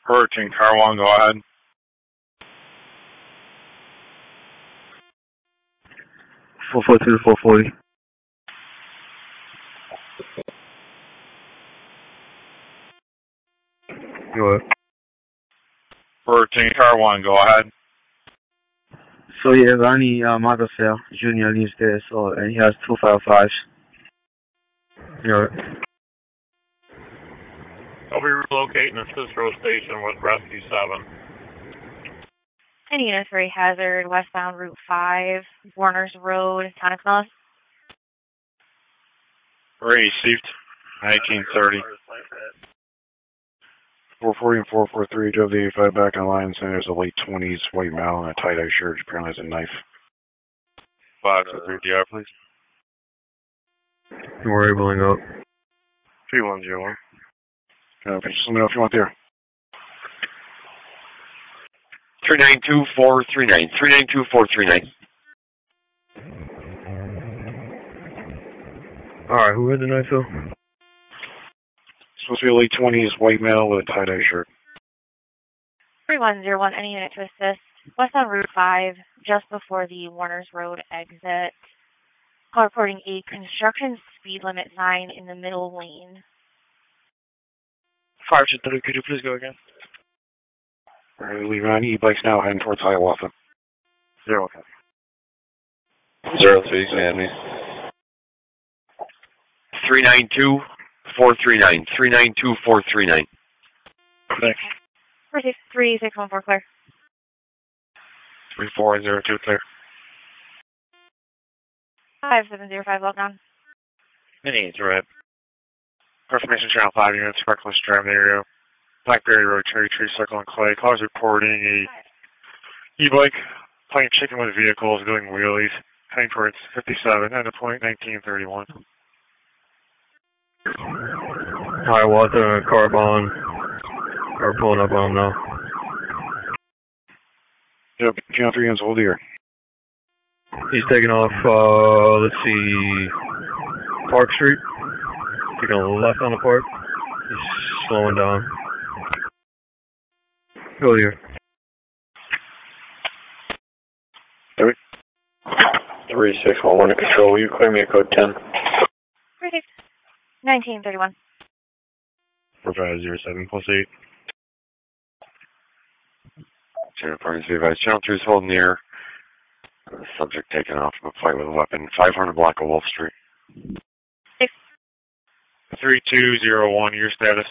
Hurricane Car 1, go ahead. Four 440. Go ahead. Hurricane Car 1, go ahead. So yeah, Ronnie Marcel Jr. lives there, so and he has 255s. Yeah. I'll be relocating to Cicero Station with Rescue 7. Any units for a hazard westbound Route 5, Warner's Road, Tonic Mills? Received. 1930. 440 and 443 drove the 85 back on line, saying there's a late 20s white male and a tie-dye shirt. Apparently has a knife. 523 DR, please. We're able to go. 3101. Just let me know if you want there. 392439. 392439. Alright, who had the knife though? Supposed to be a late 20s white male with a tie-dye shirt. 3101, any unit to assist. West on Route 5, just before the Warner's Road exit. Call reporting a construction speed limit sign in the middle lane. 523, could you please go again? We're leaving on e-bikes now, heading towards Hiawatha. 0. 03, command me. 392439. 392439. Thanks. 3614 clear. 3402 clear. 5705 log on. Any right. Information Channel 5 units, reckless driving the area. Blackberry Road, Cherry Tree Circle and Clay. Callers reporting a e-bike playing chicken with vehicles, doing wheelies, heading towards 57, end of point 1931. Hiawatha and Carbon are pulling up on him now. Yep, Channel 3 units, hold here. He's taking off, let's see, Park Street. Taking a left on the park. He's slowing down. Go here. 3611 control, will you clear me a code 10? 1931. 4507 plus 8. Channel Partners be advised. Channel 2 is holding near. Subject taken off from a fight with a weapon. 500 block of Wolf Street. 3201, your status.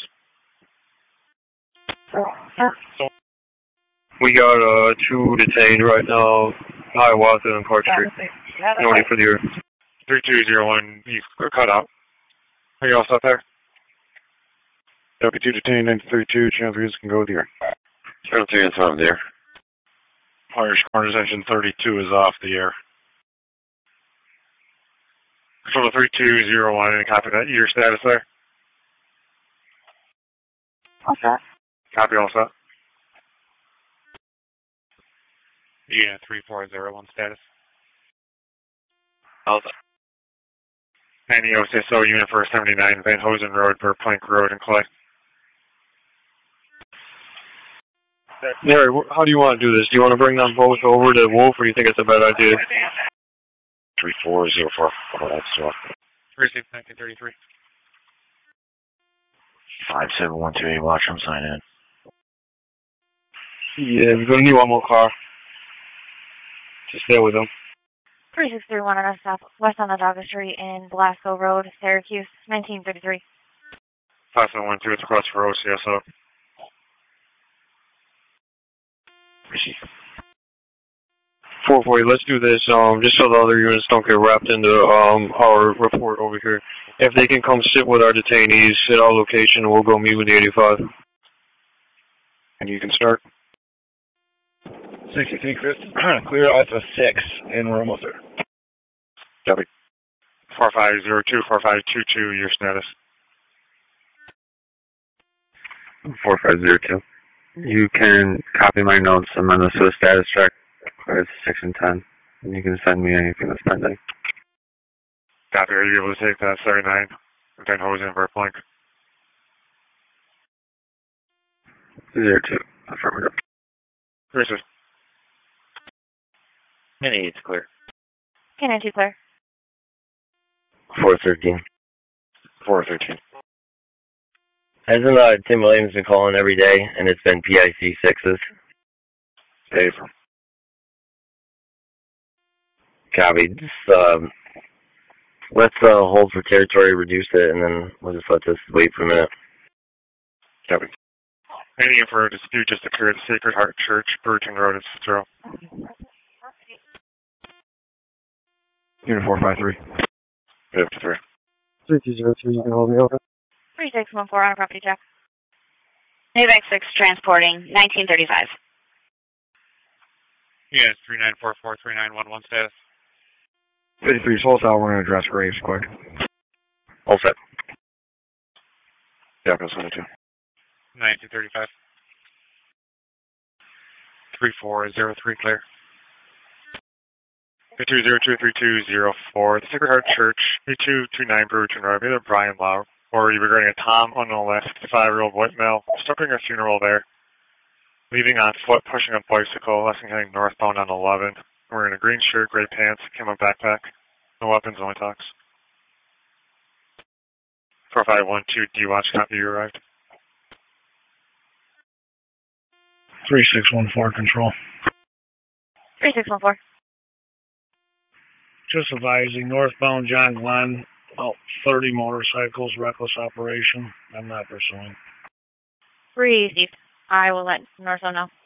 We got 2 detained right now, Hiawatha and Park Street. No need for the earth. 3201, you cut out. Are you all set there? W2 detained, 932, Channel 3 can go with you. Channel 2 is on there. Irish Corner Section 32 is off the air. Control 3201, and copy that. Your status there? All set. Copy, all set. Yeah, 3401 status. All set. And the OCSO unit for 79 Van Hosen Road for Plank Road and Clay. Mary, how do you want to do this? Do you want to bring them both over to Wolf, or do you think it's a bad idea? 3404. Oh, that's off. Received 1933. 57128, watch them sign in. Yeah, we're going to need one more car. Just stay with them. 3631 on our stop west on the Dogger Street in Blasco Road, Syracuse, 1933. 5712, it's across for OCSO. Receive. 440, let's do this, just so the other units don't get wrapped into our report over here. If they can come sit with our detainees at our location, we'll go meet with the 85. And you can start. 63 Chris, clear Alpha 6, and we're almost there. Copy. 4502, 4522, your status. 4502. You can copy my notes and then this is a status check. It's 6 and 10. And you can send me anything that's pending. Copy. Are you able to take that 39 Van Hosen for Plank? 02, affirmative. 36. Mini, it's clear. Canine 2 clear. 413. 413. Hasn't Tim Williams been calling every day, and it's been PIC 6s? Dave. Copy. Just, let's hold for territory, reduce it, and then we'll just let this wait for a minute. Copy. Any for a dispute just occurred at Sacred Heart Church, Burton Road at Cicero. Unit 453. 53. 3203, you can hold me over. 3614 on a property check. Navec 6 transporting 1935. Yes, 39443911 status. 53 Solsal, we're going to address Graves quick. All set. Yakko 72. 1935. 3403 clear. 2023204, the Sacred Heart Church, 8229 Burton Road, either Brian Lau, or you regarding a Tom unknown left, 55-year-old white male, stuck at a funeral there, leaving on foot, pushing a bicycle, less than heading northbound on 11, wearing a green shirt, gray pants, camo backpack, no weapons, only talks. 4512, D-Watch, copy, you arrived. 3614 control. 3614. Just advising, northbound John Glenn, about 30 motorcycles, reckless operation. I'm not pursuing. Received. I will let Northzone know.